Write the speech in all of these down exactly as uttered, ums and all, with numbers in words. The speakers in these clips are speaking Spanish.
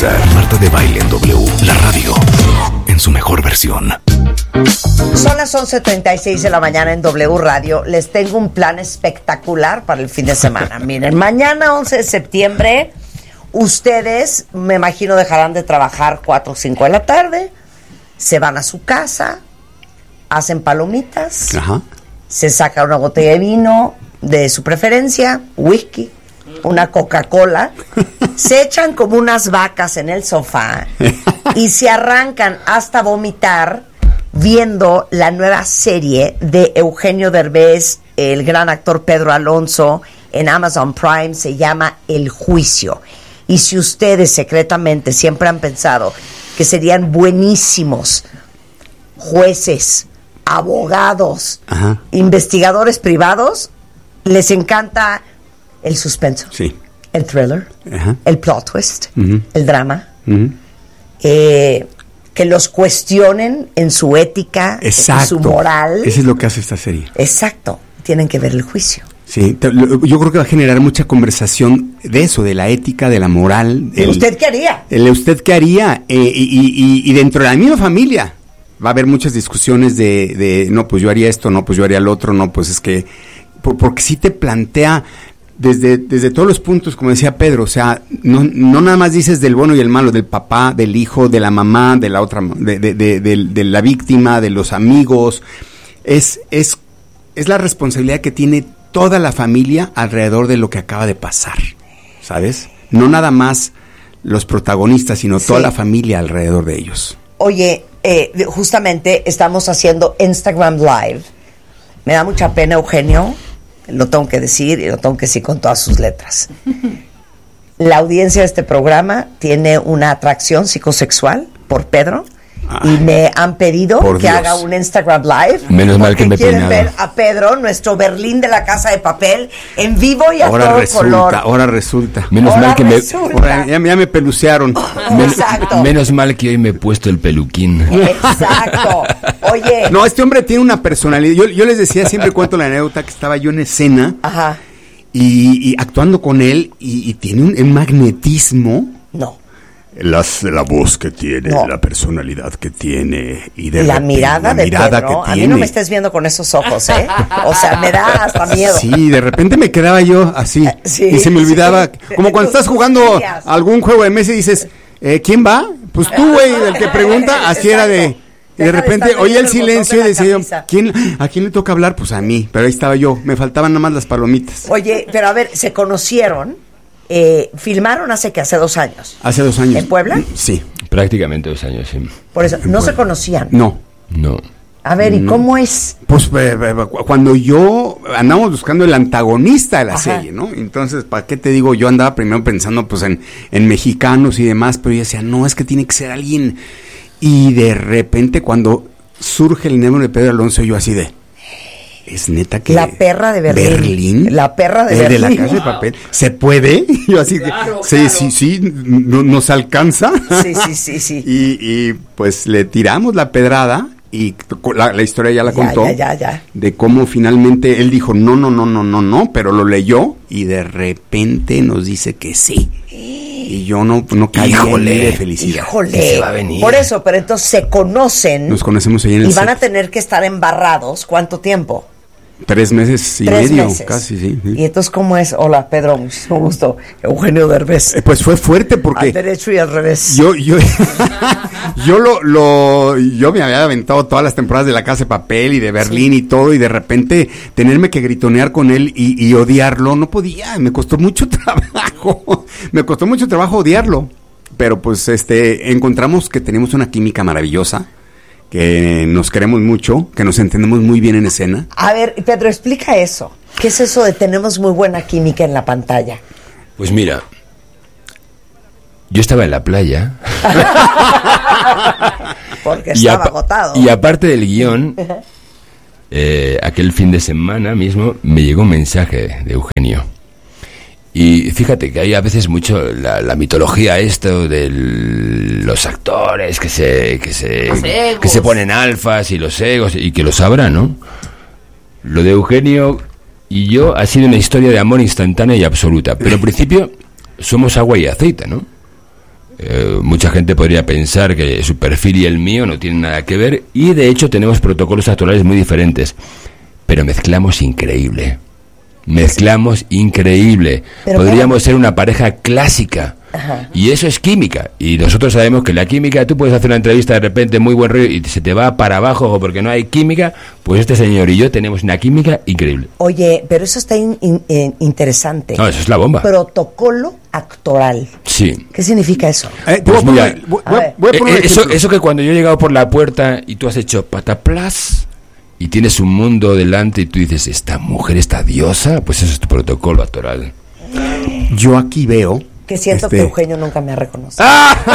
Exa. Marta de Baile en W. La radio en su mejor versión. Son las once treinta y seis de la mañana en W Radio. Les tengo un plan espectacular para el fin de semana. Miren, mañana once de septiembre, ustedes, me imagino, dejarán de trabajar cuatro o cinco de la tarde, se van a su casa, hacen palomitas, Ajá. se saca una botella de vino de su preferencia, whisky, una Coca-Cola, se echan como unas vacas en el sofá y se arrancan hasta vomitar viendo la nueva serie de Eugenio Derbez, el gran actor Pedro Alonso, en Amazon Prime. Se llama El Juicio. Y si ustedes secretamente siempre han pensado que serían buenísimos jueces, abogados, Ajá. investigadores privados, les encanta el suspenso, Sí. el thriller, Ajá. el plot twist, Uh-huh. el drama, Uh-huh. eh, que los cuestionen en su ética, Exacto. en su moral. Eso es lo que hace esta serie. Exacto. Tienen que ver El Juicio. Sí, te- lo- yo creo que va a generar mucha conversación de eso, de la ética, de la moral. ¿Y usted qué haría? El usted qué haría. Eh, y, y, y dentro de la misma familia va a haber muchas discusiones de, de, no, pues yo haría esto, no, pues yo haría lo otro, no, pues es que, por, porque sí te plantea desde, desde todos los puntos, como decía Pedro, o sea, no, no nada más dices del bueno y el malo, del papá, del hijo, de la mamá, de la otra, de, de, de, de, de la víctima, de los amigos. Es, es, es la responsabilidad que tiene toda la familia alrededor de lo que acaba de pasar, ¿sabes? No nada más los protagonistas, sino Sí. toda la familia alrededor de ellos. Oye, eh, justamente estamos haciendo Instagram Live. Me da mucha pena, Eugenio, lo tengo que decir y lo tengo que decir con todas sus letras. La audiencia de este programa tiene una atracción psicosexual por Pedro. Ay, y me han pedido por que Dios. haga un Instagram Live. Menos mal porque que me he quieren peinado. ver a Pedro, nuestro Berlín de la Casa de Papel, en vivo y a Ahora todo resulta, color. ahora resulta. Menos Ahora mal que me resulta. Ahora ya, ya me pelucearon. men- Exacto. menos mal que hoy me he puesto el peluquín. Exacto. Oye. No, este hombre tiene una personalidad. Yo, yo les decía, siempre cuento la anécdota que estaba yo en escena Ajá. y, y actuando con él y, y tiene un, un magnetismo. No. Las, la voz que tiene, No. la personalidad que tiene y de La repente, mirada la de mirada Pedro, que a mí tiene. no me estés viendo con esos ojos, ¿eh? O sea, me da hasta miedo. Sí, de repente me quedaba yo así Sí, y se me olvidaba, sí. como cuando estás jugando algún juego de mesa y dices, eh, ¿quién va? Pues tú, güey, el que pregunta, así era de... Y de Deja de repente estar oía el leyendo el botón silencio y de la decía yo, camisa. ¿quién, ¿a quién le toca hablar? Pues a mí, pero ahí estaba yo, me faltaban nada más las palomitas. Oye, pero a ver, se conocieron, eh, filmaron hace que hace dos años. Hace dos años. ¿En Puebla? Sí. Prácticamente dos años, sí. Por eso, no se conocían. No. No. A ver, ¿y No. cómo es? Pues eh, eh, cu- cuando yo andamos buscando el antagonista de la Ajá. serie, ¿no? Entonces, ¿para qué te digo? Yo andaba primero pensando pues en, en mexicanos y demás, pero yo decía, no, es que tiene que ser alguien. Y de repente cuando surge el nombre de Pedro Alonso, yo así de... Es neta que... La perra de Berlín. ¿Berlín? La perra de ¿El de la Berlín. Casa de Papel? ¿Se puede? Yo así que... Sí, sí, sí, no, nos alcanza. Sí, sí, sí, sí. Y, y pues le tiramos la pedrada y la, la historia ya la Ya, contó. ya, ya, ya. De cómo finalmente él dijo no, no, no, no, no, no, pero lo leyó y de repente nos dice que sí. Y yo no, no caía en él de felicidad. Híjole. Se va a venir. Por eso, pero entonces se conocen Nos conocemos ahí en el y van a set. tener que estar embarrados. ¿Cuánto tiempo? Tres meses y Tres medio, meses. casi, sí. sí. Y entonces, ¿cómo es? Hola, Pedro, muchísimo gusto. Eugenio Derbez. Eh, Pues fue fuerte Al porque derecho y al revés. yo, yo, yo lo, lo, yo me había aventado todas las temporadas de La Casa de Papel y de Berlín y todo, y de repente tenerme que gritonear con él y, y odiarlo, no podía, me costó mucho trabajo, me costó mucho trabajo odiarlo, pero pues este, encontramos que tenemos una química maravillosa, que nos queremos mucho, que nos entendemos muy bien en escena. A ver, Pedro, explica eso. ¿Qué es eso de tenemos muy buena química en la pantalla? Pues mira, yo estaba en la playa Porque y, estaba apa- agotado. y aparte del guión, eh, aquel fin de semana mismo me llegó un mensaje de Eugenio. Y fíjate que hay a veces mucho la, la mitología esto de los actores que se que se Los egos. que se ponen alfas y los egos y que lo sabrán, ¿no? Lo de Eugenio y yo ha sido una historia de amor instantánea y absoluta, pero en principio somos agua y aceite, ¿no? Eh, mucha gente podría pensar que su perfil y el mío no tienen nada que ver, y de hecho tenemos protocolos actorales muy diferentes, pero mezclamos increíble. Mezclamos increíble. Pero Podríamos claro. ser una pareja clásica. Ajá. Y eso es química. Y nosotros sabemos que la química, tú puedes hacer una entrevista de repente muy buen rollo y se te va para abajo o porque no hay química. Pues este señor y yo tenemos una química increíble. Oye, pero eso está in- in- in- interesante. No, eso es la bomba. Protocolo actoral. Sí. ¿Qué significa eso? Eh, te Pues voy a mira, poner- voy- a voy- ver. voy a Eh, poner un eh, eso, ejemplo. eso que cuando yo he llegado por la puerta y tú has hecho pataplas y tienes un mundo delante y tú dices, esta mujer, esta diosa, pues eso es tu protocolo actoral. Yo aquí veo. Que siento este, que Eugenio nunca me ha reconocido.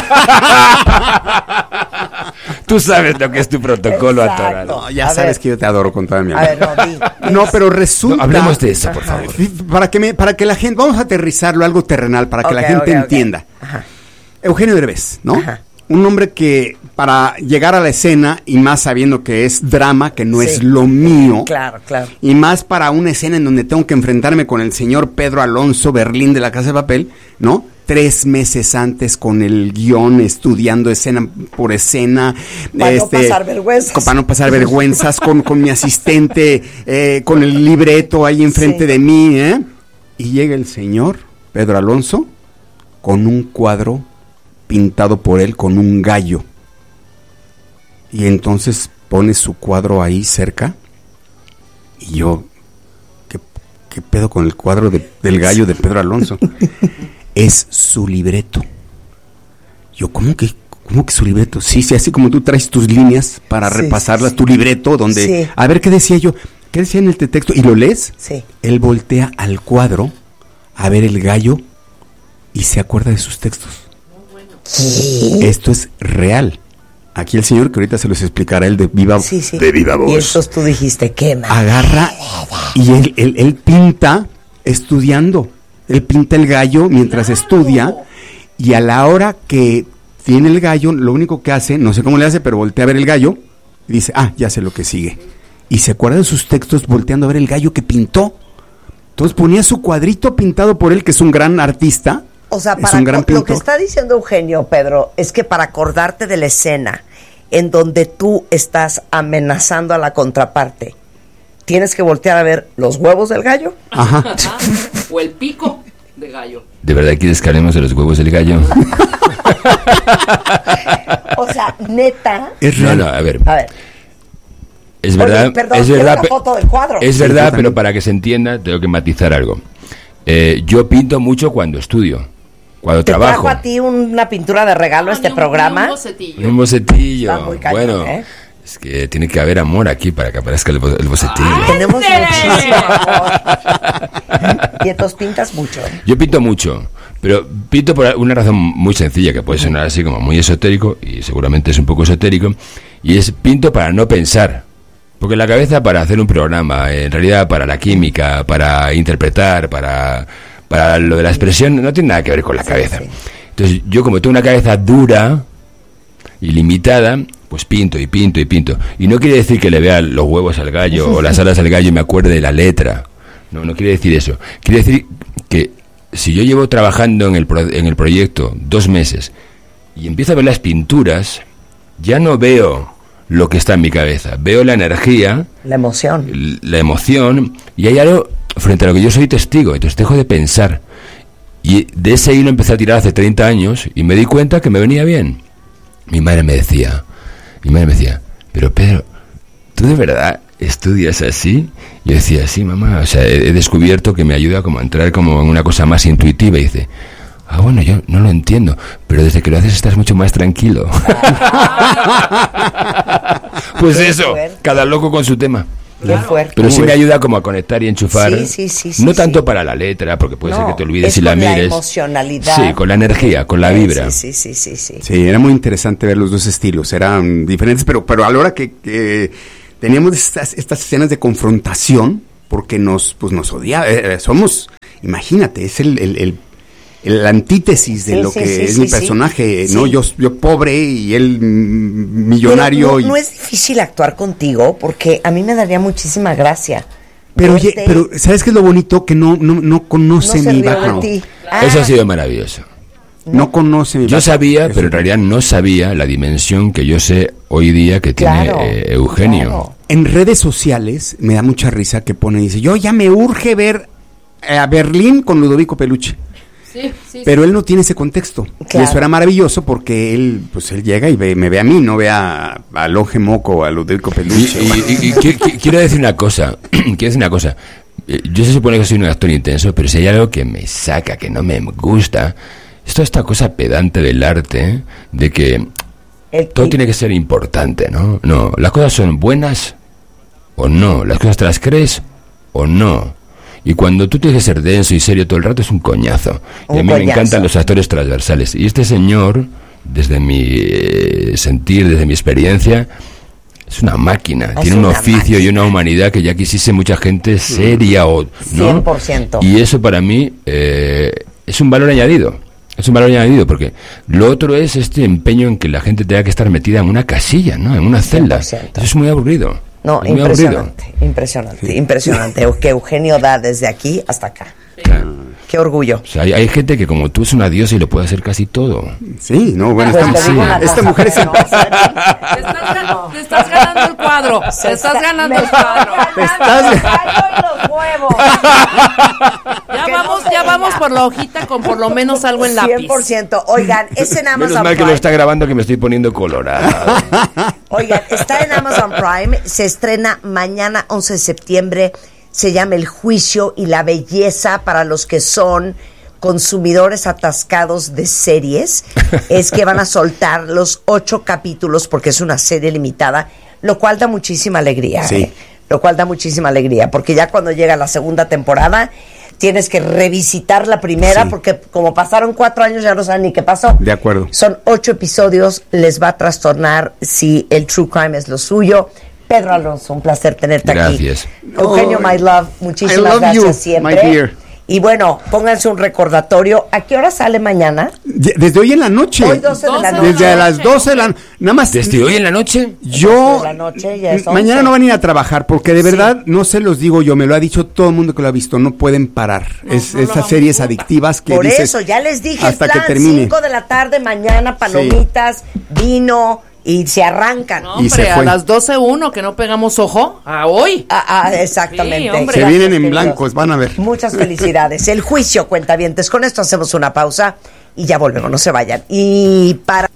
Tú sabes lo que es tu protocolo Exacto. actoral. No, ya A sabes ver. que yo te adoro con toda mi A alma. ver, no, di, di. No, pero resulta. No, hablemos de eso, por favor. Para que, me, para que la gente. Vamos a aterrizarlo, algo terrenal, para que la Ok, gente ok, ok. entienda. Ajá. Eugenio Derbez, ¿no? Ajá. Un hombre que para llegar a la escena, y más sabiendo que es drama, que no Sí. es lo mío. Claro, claro. Y más para una escena en donde tengo que enfrentarme con el señor Pedro Alonso Berlín de La Casa de Papel, ¿no? Tres meses antes con el guión, estudiando escena por escena. Para no pasar vergüenzas. con- Para no pasar vergüenzas, con, con mi asistente, eh, con el libreto ahí enfrente Sí. de mí, ¿eh? Y llega el señor Pedro Alonso con un cuadro pintado por él con un gallo. Y entonces pone su cuadro ahí cerca. Y yo, ¿qué, qué pedo con el cuadro de- del gallo de Pedro Alonso? Es su libreto. Yo, ¿cómo que, cómo que su libreto? Sí, sí, así como tú traes tus líneas para Sí, repasarlas, sí, tu libreto, donde, Sí. a ver qué decía yo, qué decía en el texto, y lo lees. Sí. Él voltea al cuadro a ver el gallo y se acuerda de sus textos. Esto es real. Aquí el señor, que ahorita se los explicará, el de viva, Sí, sí. de viva voz, Y entonces tú dijiste, ¿qué más? agarra y él, él, él pinta estudiando. Él pinta el gallo mientras estudia, y a la hora que tiene el gallo, lo único que hace, no sé cómo le hace, pero voltea a ver el gallo y dice, ah, ya sé lo que sigue. Y se acuerda de sus textos volteando a ver el gallo que pintó. Entonces ponía su cuadrito pintado por él, que es un gran artista. O sea, es para un gran co- lo que pintor. está diciendo Eugenio, Pedro, es que para acordarte de la escena en donde tú estás amenazando a la contraparte, tienes que voltear a ver los huevos del gallo. Ajá. Ajá. O el pico de gallo. ¿De verdad quieres que hablemos de los huevos del gallo? O sea, neta. Es No, real. no, a ver. A ver, Es Oye, verdad, perdón, es quiero verdad, la pe- foto del cuadro. es Sí, verdad, yo pero también. para que se entienda tengo que matizar algo. Eh, yo pinto mucho cuando estudio, cuando te trabajo. trajo a ti una pintura de regalo Ah, este ni un- programa. ni un bocetillo. Un bocetillo. Está muy cañón, Bueno, ¿eh? es que tiene que haber amor aquí para que aparezca el, bo- el bocetillo. Tenemos ¡Ándale! muchísimo amor. Y entonces pintas mucho. Yo pinto mucho, pero pinto por una razón muy sencilla, que puede sonar así como muy esotérico, y seguramente es un poco esotérico, y es pinto para no pensar. Porque la cabeza para hacer un programa, en realidad para la química, para interpretar, para, para lo de la expresión, no tiene nada que ver con la cabeza. sí. Entonces yo, como tengo una cabeza dura y limitada, pues pinto y pinto y pinto. Y no quiere decir que le vea los huevos al gallo o las alas al gallo y me acuerde de la letra. No, no quiere decir eso. Quiere decir que si yo llevo trabajando en el, pro- en el proyecto dos meses y empiezo a ver las pinturas, ya no veo lo que está en mi cabeza. Veo la energía, La emoción. l- la emoción, y hay algo frente a lo que yo soy testigo. Entonces dejo de pensar. Y de ese hilo empecé a tirar hace treinta años y me di cuenta que me venía bien. Mi madre me decía, mi madre me decía, pero Pedro, ¿tú de verdad estudias así? Y yo decía, sí, mamá, o sea, he, he descubierto que me ayuda como a entrar como en una cosa más intuitiva. Y dice, ah, bueno, yo no lo entiendo, pero desde que lo haces estás mucho más tranquilo. Pues Qué eso, fuerte. cada loco con su tema. Qué fuerte. Pero sí me ayuda como a conectar y enchufar. Sí, sí, sí, sí, no sí. tanto para la letra, porque puede No, ser que te olvides es si la con la mires. emocionalidad. Sí, con la energía, con la vibra. Sí, sí, sí, sí, sí. Sí, era muy interesante ver los dos estilos, eran diferentes, pero, pero a la hora que, que teníamos estas, estas escenas de confrontación, porque nos, pues nos odiaba, eh, eh, somos, imagínate, es el, el, el, el antítesis de Sí, lo sí, que sí, es sí, mi sí. personaje, Sí. ¿no? Yo, yo pobre y él mm, millonario. Pero no, y- no es difícil actuar contigo porque a mí me daría muchísima gracia. Pero oye, verte- pero ¿sabes qué es lo bonito? Que no, no, no no conoce se mi rió de background. ti. Eso Ah, ha sido maravilloso. no conoce. Yo sabía, Eso. pero en realidad no sabía la dimensión que yo sé hoy día que Claro, tiene eh, Eugenio. claro. En redes sociales me da mucha risa que pone, dice, yo ya me urge ver a Berlín con Ludovico Peluche. Sí, sí, Pero él no tiene ese contexto. Claro. Y eso era maravilloso porque él, pues él llega y ve, me ve a mí, no ve a, a Longe Moco o a Ludovico Y, Peluche. y- y- y qui- qui- quiero decir una cosa, quiero decir una cosa. Eh, Yo se supone que soy un actor intenso, pero si hay algo que me saca, que no me gusta, es toda esta cosa pedante del arte, ¿eh? De que El- todo y- tiene que ser importante, ¿no? No, las cosas son buenas o no, las cosas te las crees o no. Y cuando tú tienes que ser denso y serio todo el rato es un coñazo. Y Un a mí coñazo. me encantan los actores transversales. Y este señor, desde mi eh, sentir, desde mi experiencia, es una máquina. Es Tiene un una oficio máquina. y una humanidad que ya quisiese mucha gente seria o ¿no? cien por ciento. Y eso para mí eh, es un valor añadido. Es un valor añadido porque lo otro es este empeño en que la gente tenga que estar metida en una casilla, ¿no? En una celda. cien por ciento. Eso es muy aburrido. No, Es muy aburrido. impresionante, impresionante, impresionante. Que Eugenio da desde aquí hasta acá. Claro. Qué orgullo. O sea, hay, hay gente que como tú es una diosa y lo puede hacer casi todo. Sí, no, bueno, Pues esta, te digo una esta cosa, mujer es... pero no, Te estás, gan- te estás ganando el cuadro. Te estás ganando me el estoy cuadro. ganando el gallo y los huevos. Ya Que vamos, no se ya vamos diga. por la hojita con por lo menos algo en lápiz. cien por ciento. Oigan, es en Menos Amazon mal que Prime. lo está grabando que me estoy poniendo colorado. Oigan, está en Amazon Prime, se estrena mañana once de septiembre, se llama El Juicio y la Belleza para los que son consumidores atascados de series. Es que van a soltar los ocho capítulos porque es una serie limitada, lo cual da muchísima alegría. Sí. ¿eh? Lo cual da muchísima alegría, porque ya cuando llega la segunda temporada tienes que revisitar la primera, Sí. porque como pasaron cuatro años ya no saben ni qué pasó. De acuerdo. Son ocho episodios, les va a trastornar si el true crime es lo suyo. Pedro Alonso, un placer tenerte Gracias. aquí. Eugenio, Oh, my love, I muchísimas love gracias you, siempre. my dear. Y bueno, pónganse un recordatorio. ¿A qué hora sale mañana? Ya- Desde hoy en la noche. Hoy doce de la doce noche. Desde las doce de la nada más. Desde hoy en la noche. Yo doce de la noche, ya es mañana once. no van a ir a trabajar porque de verdad no se los digo yo, me lo ha dicho todo el mundo que lo ha visto, no pueden parar. es no lo esas vamos series a- adictivas que Por dices, eso, ya les dije hasta el plan, que termine. cinco de la tarde mañana, palomitas, vino, y se arrancan. No, Y se hombre, a fue. las doce uno que no pegamos ojo. A hoy. Ah, ah, exactamente. Sí, hombre. Se Gracias, vienen en queridos. blancos, van a ver. Muchas felicidades. El juicio, cuentavientes. Con esto hacemos una pausa y ya volvemos, no se vayan. Y para...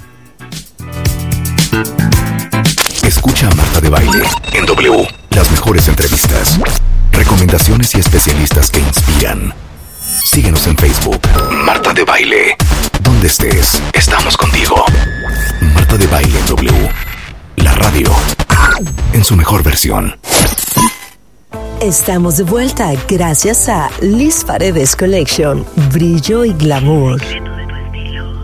Escucha a Marta de Baile en W. Las mejores entrevistas, recomendaciones y especialistas que inspiran. Síguenos en Facebook. Marta de Baile. Donde estés, estamos contigo. Marta de Baile en W. La radio. En su mejor versión. Estamos de vuelta gracias a Liz Paredes Collection, brillo y glamour.